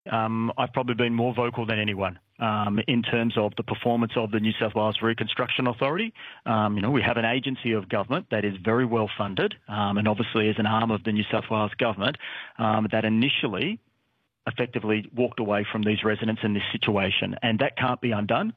I've probably been more vocal than anyone in terms of the performance of the New South Wales Reconstruction Authority. We have an agency of government that is very well funded, and obviously as an arm of the New South Wales government, that initially effectively walked away from these residents in this situation, and that can't be undone.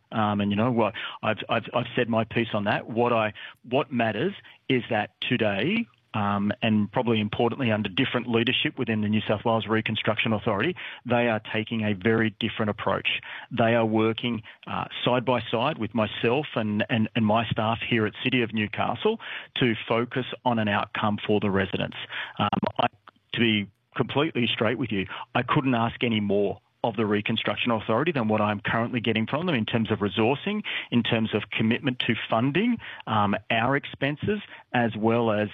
I've said my piece on that. What matters is that today, and probably importantly under different leadership within the New South Wales Reconstruction Authority, they are taking a very different approach. They are working side by side with myself and my staff here at City of Newcastle to focus on an outcome for the residents. To be completely straight with you, I couldn't ask any more of the Reconstruction Authority than what I'm currently getting from them in terms of resourcing, in terms of commitment to funding our expenses, as well as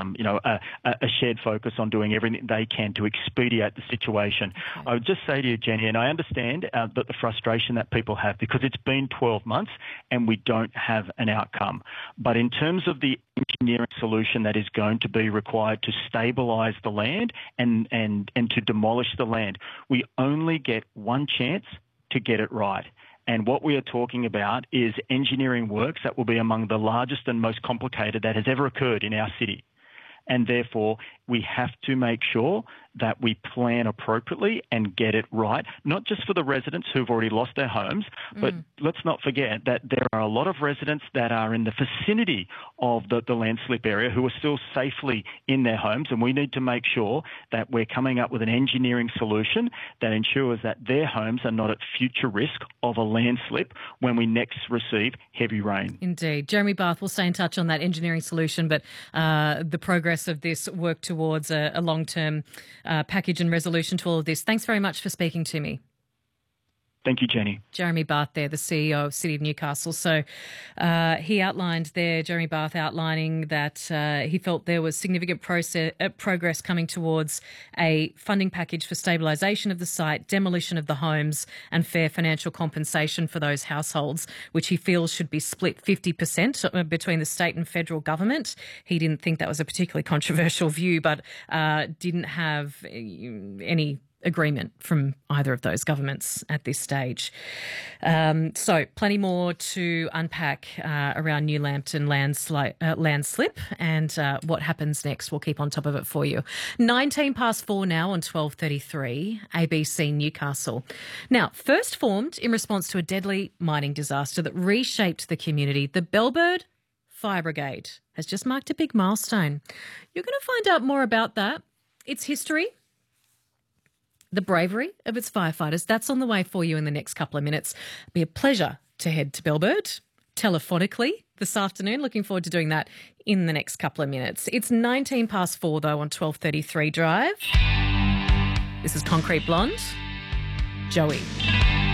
a shared focus on doing everything they can to expedite the situation. Okay. I would just say to you, Jenny, and I understand that the frustration that people have, because it's been 12 months and we don't have an outcome. But in terms of the engineering solution that is going to be required to stabilise the land and to demolish the land, we only get one chance to get it right. And what we are talking about is engineering works that will be among the largest and most complicated that has ever occurred in our city. And therefore, we have to make sure that we plan appropriately and get it right, not just for the residents who've already lost their homes, but let's not forget that there are a lot of residents that are in the vicinity of the landslip area who are still safely in their homes, and we need to make sure that we're coming up with an engineering solution that ensures that their homes are not at future risk of a landslip when we next receive heavy rain. Indeed. Jeremy Barth will stay in touch on that engineering solution, but the progress of this work towards a long-term package and resolution to all of this. Thanks very much for speaking to me. Thank you, Jenny. Jeremy Barth there, the CEO of City of Newcastle. So he outlined there, Jeremy Barth outlining that he felt there was significant progress coming towards a funding package for stabilisation of the site, demolition of the homes and fair financial compensation for those households, which he feels should be split 50% between the state and federal government. He didn't think that was a particularly controversial view, but didn't have any agreement from either of those governments at this stage. So plenty more to unpack around New Lambton landslip and what happens next. We'll keep on top of it for you. 4:19 now on 12:33 ABC Newcastle. Now, first formed in response to a deadly mining disaster that reshaped the community, the Bellbird Fire Brigade has just marked a big milestone. You're going to find out more about that, its history, the bravery of its firefighters. That's on the way for you in the next couple of minutes. It'll be a pleasure to head to Bellbird telephonically this afternoon. Looking forward to doing that in the next couple of minutes. It's 4:19 though on 12:33 Drive. This is Concrete Blonde. Joey.